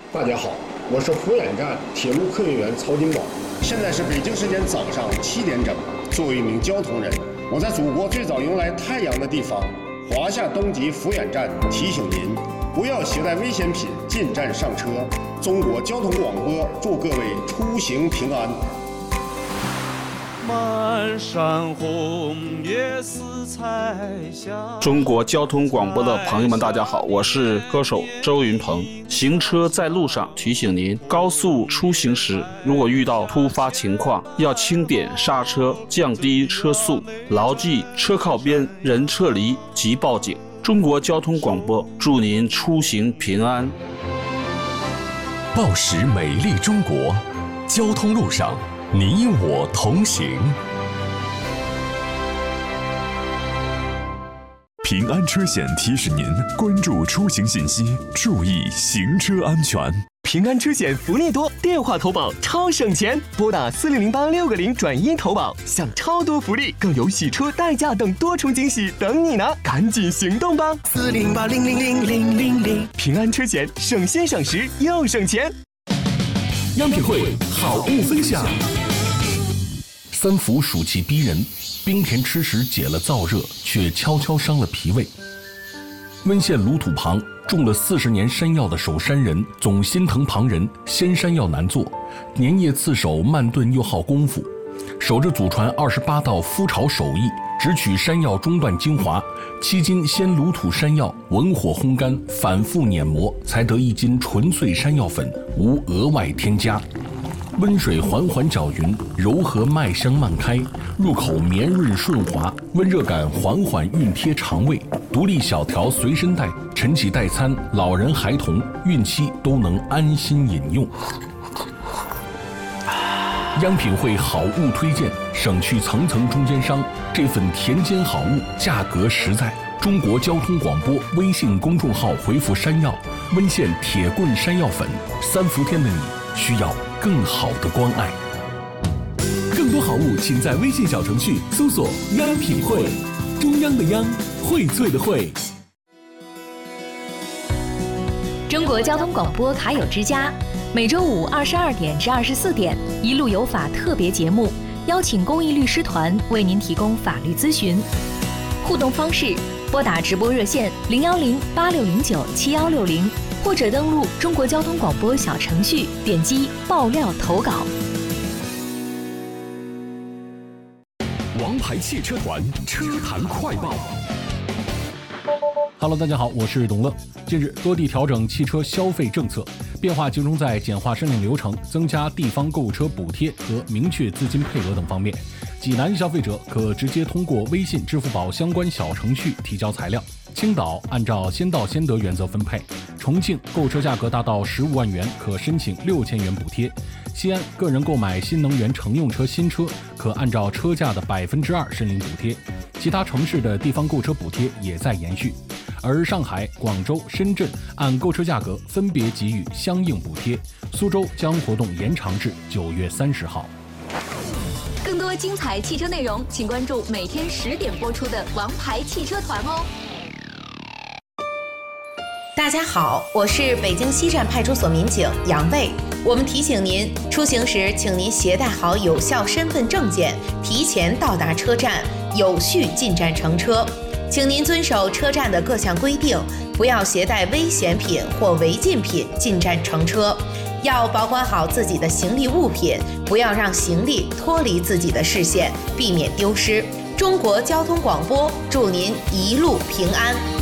大家好，我是福远站铁路客运员曹金宝。现在是北京时间早上7点整。作为一名交通人，我在祖国最早迎来太阳的地方华夏东极福远站提醒您，不要携带危险品进站上车。中国交通广播祝各位出行平安。 满山红叶似彩霞。 中国交通广播的朋友们，大家好，我是歌手周云鹏。行车在路上，提醒您，高速出行时，如果遇到突发情况，要轻点刹车，降低车速，牢记车靠边，人撤离即报警。中国交通广播祝您出行平安。 报时美丽中国，交通路上你我同行。平安车险提示您关注出行信息，注意行车安全。 平安车险福利多，电话投保超省钱，拨打4008-6个0转1投保，享超多福利，更有洗车、代驾等多重惊喜等你拿，赶紧行动吧！4008000000。平安车险，省心省时又省钱。 央品汇好物分享。三伏暑气逼人，冰甜吃食解了燥热，却悄悄伤了脾胃。温县鲁土旁种了40年山药的守山人总心疼旁人，鲜山药难做，粘叶刺手，慢炖又耗功夫。守着祖传28道麸炒手艺，只取山药中段精华，7斤鲜鲁土山药文火烘干，反复碾磨，才得1斤纯粹山药粉，无额外添加。温水缓缓搅匀，柔和麦香漫开，入口绵润顺滑，温热感缓缓熨贴肠胃。独立小条随身带，晨起代餐，老人孩童孕期都能安心饮用。央品汇好物推荐，省去层层中间商，这份田间好物价格实在。中国交通广播微信公众号回复山药，温县铁棍山药粉，3伏天的你需要更好的关爱。 更多好物请在微信小程序搜索央品汇，中央的央，荟萃的荟。 中国交通广播卡友之家，每周五22点至24点，一路有法特别节目，邀请公益律师团为您提供法律咨询。互动方式：拨打直播热线010-8609-7160，或者登录中国交通广播小程序，点击爆料投稿。 王牌汽车团车坛快报。 Hello， 大家好，我是董乐。近日，多地调整汽车消费政策，变化集中在简化申领流程、增加地方购物车补贴和明确资金配额等方面。济南消费者可直接通过微信、支付宝相关小程序提交材料。青岛按照先到先得原则分配。重庆购车价格达到15万元可申请6000元补贴。西安个人购买新能源乘用车新车可按照车价的2%申领补贴。其他城市的地方购车补贴也在延续。而上海、广州、深圳按购车价格分别给予相应补贴，苏州将活动延长至9月30号。 更多精彩汽车内容，请关注每天10点播出的《王牌汽车团》哦。 大家好，我是北京西站派出所民警杨卫。我们提醒您，出行时请您携带好有效身份证件，提前到达车站，有序进站乘车。请您遵守车站的各项规定，不要携带危险品或违禁品进站乘车，要保管好自己的行李物品，不要让行李脱离自己的视线，避免丢失。中国交通广播祝您一路平安。